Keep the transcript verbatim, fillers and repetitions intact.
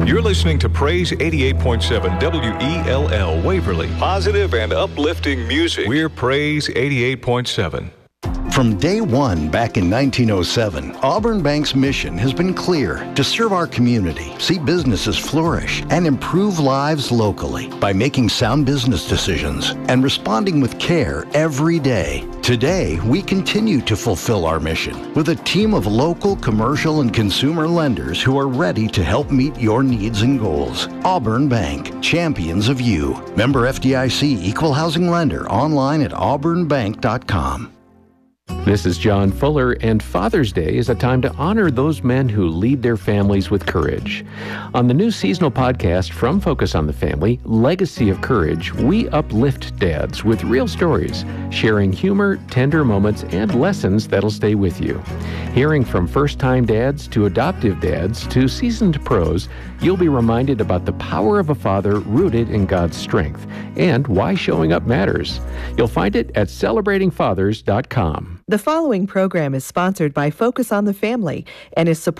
You're listening to Praise eighty-eight point seven W E L L Waverly. Positive and uplifting music. We're Praise eighty-eight point seven. From day one back in nineteen oh seven, Auburn Bank's mission has been clear: to serve our community, see businesses flourish, and improve lives locally by making sound business decisions and responding with care every day. Today, we continue to fulfill our mission with a team of local, commercial, and consumer lenders who are ready to help meet your needs and goals. Auburn Bank, champions of you. Member F D I C, Equal Housing Lender, online at auburn bank dot com. This is John Fuller, and Father's Day is a time to honor those men who lead their families with courage. On the new seasonal podcast from Focus on the Family, Legacy of Courage, we uplift dads with real stories, sharing humor, tender moments, and lessons that'll stay with you. Hearing from first-time dads to adoptive dads to seasoned pros, you'll be reminded about the power of a father rooted in God's strength and why showing up matters. You'll find it at celebrating fathers dot com. The following program is sponsored by Focus on the Family and is supported